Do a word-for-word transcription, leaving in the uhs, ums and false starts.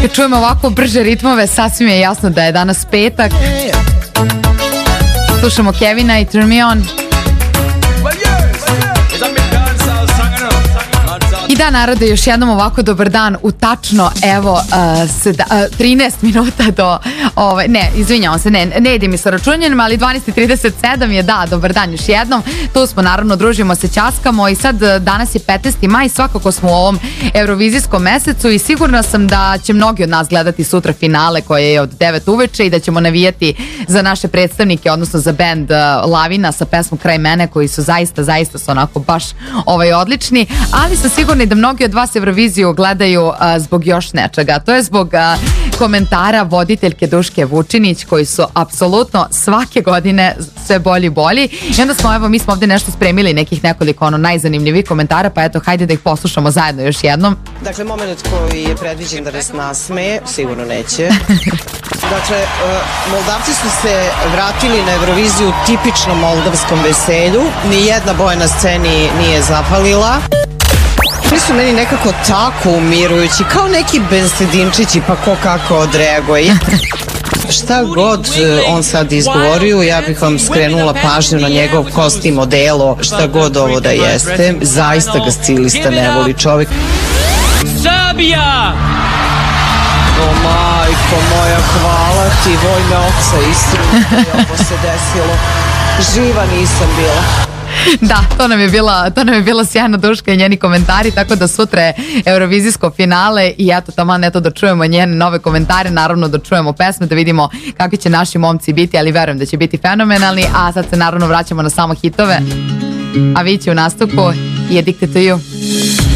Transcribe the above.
Kad čujemo ovako brže ritmove, sasvim je jasno da je danas petak. Slušamo Kevina i Turn Me On. I da, narode, još jednom ovako dobar dan u tačno, evo, uh, seda, uh, trinaest minuta do, ovaj, ne, izvinjavam se, ne, ne ide mi sa računjanjem, ali dvanaest i trideset sedam je, da, dobar dan još jednom. Tu smo, naravno, družimo se, ćaskamo i sad danas je petnaesti maj, svakako smo u ovom eurovizijskom mesecu i sigurna sam da će mnogi od nas gledati sutra finale koje je od devet uveče i da ćemo navijati za naše predstavnike, odnosno za band uh, Lavina sa pesmom Kraj mene, koji su zaista, zaista su onako baš ovaj, odlični, ali sam sigurna da mnogi od vas Euroviziju gledaju uh, zbog još nečega. To je zbog uh, komentara voditeljke Duške Vučinić, koji su apsolutno svake godine sve bolji i bolji. I onda smo, evo, mi smo ovdje nešto spremili, nekih nekoliko ono najzanimljivih komentara, pa eto, hajde da ih poslušamo zajedno još jednom. Dakle, moment koji je predviđen da nas nasmeje, sigurno neće. Dakle, uh, Moldavci su se vratili na Euroviziju u tipičnom moldavskom veselju. Nijedna boja na sceni nije zapalila. Oni su meni nekako tako umirujući, kao neki bensedinčići, pa ko kako odreaguje. Šta god on sad izgovorio, ja bih vam skrenula pažnju na njegov kostim, odelo, šta god ovo da jeste. Zaista ga stilista ne voli čovjek. Srbija! O majko moja, hvala ti, vojne oca, istina, ovo se desilo. Živa nisam bila. Da, to nam je bila, to nam je bila sjajna Duška i njeni komentari, tako da sutra je eurovizijsko finale i eto taman eto da čujemo njene nove komentare, naravno da čujemo pesme, da vidimo kakvi će naši momci biti, ali verujem da će biti fenomenalni, a sad se naravno vraćamo na samo hitove, a vi će u nastupu i Addicted to You.